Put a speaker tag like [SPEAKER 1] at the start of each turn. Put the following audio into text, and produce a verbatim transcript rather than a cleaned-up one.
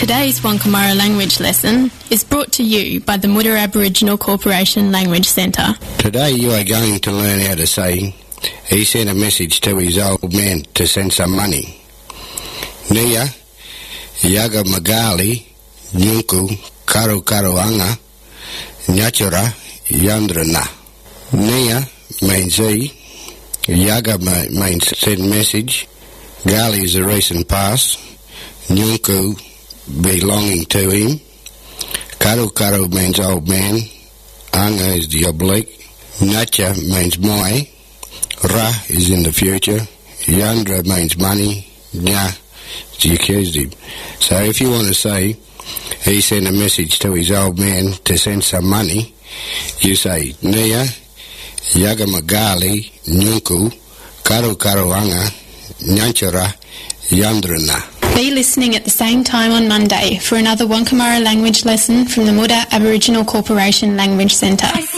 [SPEAKER 1] Today's Wankamara language lesson is brought to you by the Muda Aboriginal Corporation Language Centre.
[SPEAKER 2] Today you are going to learn how to say, he sent a message to his old man to send some money. Nia, Yaga Magali, Nyunku, Karu Karuanga, Nyachura, Yandrana. Nia means he, Yaga means send message, Gali is a recent past, Nyunku belonging to him, Karu Karu means old man, Anga is the oblique, Nacha means my, Ra is in the future, Yandra means money, Nya is the accusative. So if you want to say, he sent a message to his old man to send some money, you say, Nia, Yagamagali, Nyunku, Karu Karuanga, Nyanchara, Yandrana.
[SPEAKER 1] Be listening at the same time on Monday for another Wankamara language lesson from the Muda Aboriginal Corporation Language Centre.